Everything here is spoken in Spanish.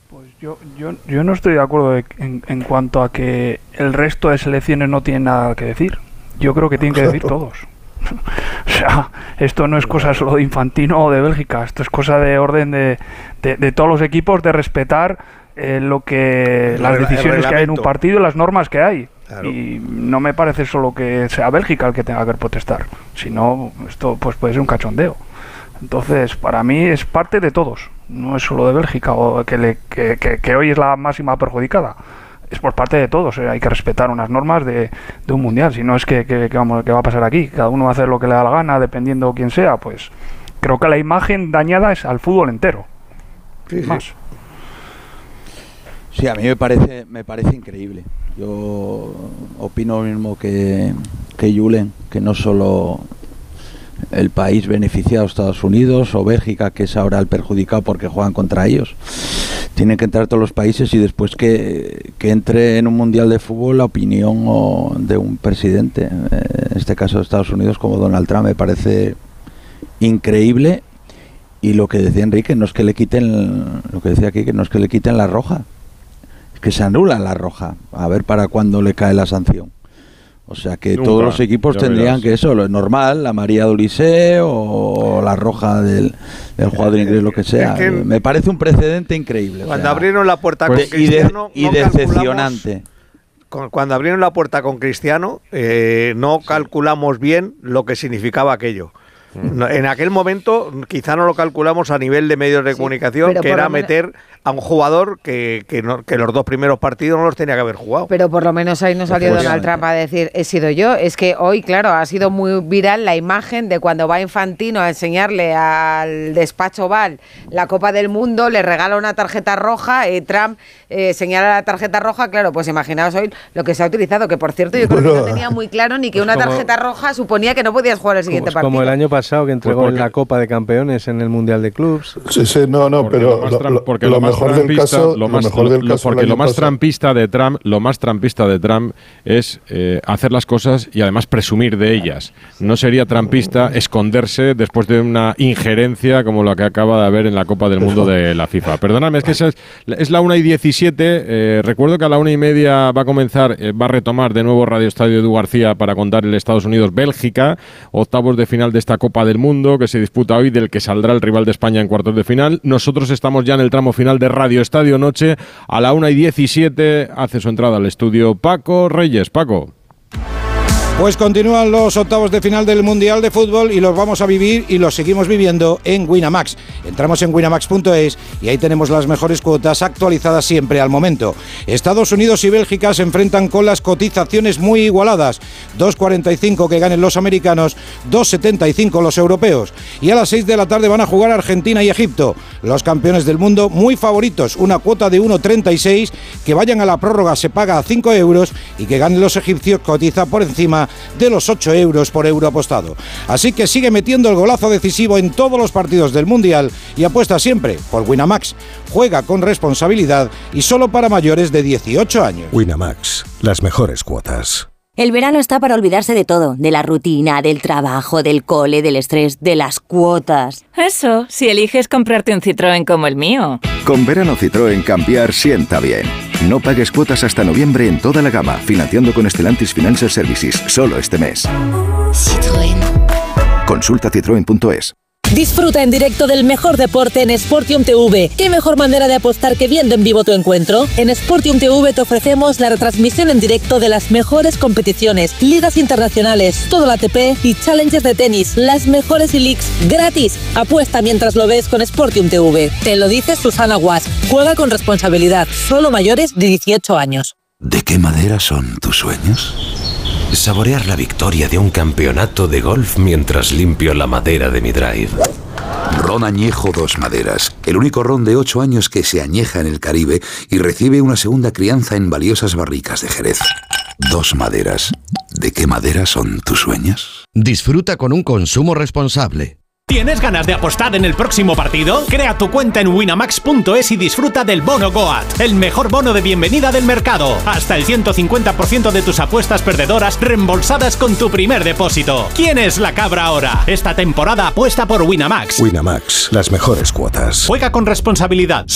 Pues yo no estoy de acuerdo en cuanto a que el resto de selecciones no tienen nada que decir. Yo creo que tienen que decir todos. O sea, esto no es cosa solo de Infantino o de Bélgica, esto es cosa de orden de todos los equipos, de respetar las decisiones que hay en un partido y las normas que hay. Claro. Y no me parece solo que sea Bélgica el que tenga que protestar, sino esto pues puede ser un cachondeo. Entonces, para mí es parte de todos, no es solo de Bélgica o que hoy es la máxima perjudicada. Es por parte de todos, hay que respetar unas normas de un mundial, si no es que va a pasar aquí, cada uno va a hacer lo que le da la gana, dependiendo quién sea, pues creo que la imagen dañada es al fútbol entero. Sí, más. Sí. Sí, a mí me parece increíble. Yo opino lo mismo que Julen, que no solo el país beneficiado, Estados Unidos o Bélgica, que es ahora el perjudicado porque juegan contra ellos. Tienen que entrar todos los países y después que entre en un mundial de fútbol la opinión de un presidente, en este caso de Estados Unidos, como Donald Trump, me parece increíble. Y lo que decía Enrique, no es que le quiten, lo que decía aquí, que no es que le quiten la roja, es que se anula la roja, a ver para cuándo le cae la sanción. O sea que nunca, todos los equipos tendrían que eso, lo normal, la María Dolise o la roja del jugador inglés, lo que sea. Es que me parece un precedente increíble. Cuando abrieron la puerta con Cristiano... Y decepcionante. Cuando abrieron la puerta con Cristiano, no calculamos bien lo que significaba aquello. En aquel momento quizá no lo calculamos a nivel de medios de comunicación, que era meter a un jugador que los dos primeros partidos no los tenía que haber jugado. Pero por lo menos ahí no salió Donald Trump a decir, he sido yo. Es que hoy, claro, ha sido muy viral la imagen de cuando va Infantino a enseñarle al despacho Oval la Copa del Mundo, le regala una tarjeta roja y Trump señala la tarjeta roja. Claro, pues imaginaos hoy lo que se ha utilizado, que por cierto yo creo que no tenía muy claro ni que una tarjeta roja suponía que no podías jugar el siguiente partido. Como el año pasado que entregó en la Copa de Campeones en el Mundial de Clubs. Sí, pero lo mejor del caso, lo más trampista de Trump es hacer las cosas y además presumir de ellas. No sería trampista esconderse después de una injerencia como la que acaba de haber en la Copa del Mundo de la FIFA. Perdóname, es que es la 1:17. Recuerdo que a la 1:30 va a comenzar, va a retomar de nuevo Radio Estadio Edu García para contar el Estados Unidos-Bélgica, octavos de final de esta Copa del Mundo que se disputa hoy, del que saldrá el rival de España en cuartos de final. Nosotros estamos ya en el tramo final de Radio Estadio Noche. A la 1:17 hace su entrada al estudio Paco Reyes. Paco. Pues continúan los octavos de final del Mundial de Fútbol y los vamos a vivir y los seguimos viviendo en Winamax. Entramos en winamax.es y ahí tenemos las mejores cuotas actualizadas siempre al momento. Estados Unidos y Bélgica se enfrentan con las cotizaciones muy igualadas. 2.45 que ganen los americanos, 2.75 los europeos. Y a las 6 de la tarde van a jugar Argentina y Egipto. Los campeones del mundo muy favoritos. Una cuota de 1.36, que vayan a la prórroga se paga a 5 euros y que ganen los egipcios cotiza por encima de los 8 euros por euro apostado. Así que sigue metiendo el golazo decisivo en todos los partidos del Mundial y apuesta siempre por Winamax. Juega con responsabilidad y solo para mayores de 18 años. Winamax, las mejores cuotas. El verano está para olvidarse de todo, de la rutina, del trabajo, del cole, del estrés, de las cuotas. Eso, si eliges comprarte un Citroën como el mío. Con verano Citroën cambiar sienta bien. No pagues cuotas hasta noviembre en toda la gama, financiando con Stellantis Financial Services, solo este mes. Citroën. Consulta citroen.es. Disfruta en directo del mejor deporte en Sportium TV. ¿Qué mejor manera de apostar que viendo en vivo tu encuentro? En Sportium TV te ofrecemos la retransmisión en directo de las mejores competiciones, ligas internacionales, todo el ATP y Challengers de tenis, las mejores e-leagues gratis. Apuesta mientras lo ves con Sportium TV. Te lo dice Susana Guas. Juega con responsabilidad. Solo mayores de 18 años. ¿De qué madera son tus sueños? Saborear la victoria de un campeonato de golf mientras limpio la madera de mi drive. Ron Añejo Dos Maderas, el único ron de 8 años que se añeja en el Caribe y recibe una segunda crianza en valiosas barricas de Jerez. Dos Maderas. ¿De qué madera son tus sueños? Disfruta con un consumo responsable. ¿Tienes ganas de apostar en el próximo partido? Crea tu cuenta en winamax.es y disfruta del bono Goat, el mejor bono de bienvenida del mercado. Hasta el 150% de tus apuestas perdedoras reembolsadas con tu primer depósito. ¿Quién es la cabra ahora? Esta temporada apuesta por Winamax. Winamax, las mejores cuotas. Juega con responsabilidad.